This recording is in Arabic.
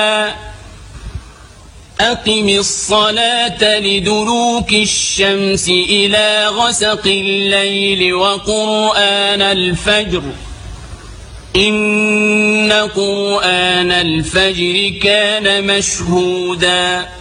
أقم الصلاة لدلوك الشمس إلى غسق الليل وقرآن الفجر إن قرآن الفجر كان مشهودا